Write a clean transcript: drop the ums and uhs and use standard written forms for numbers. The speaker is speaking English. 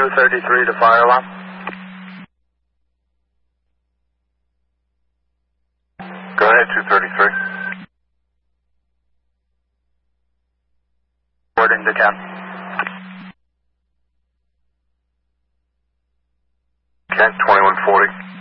233 to fire alarm. Go ahead, 233. Reporting to 10. Kent, 2140.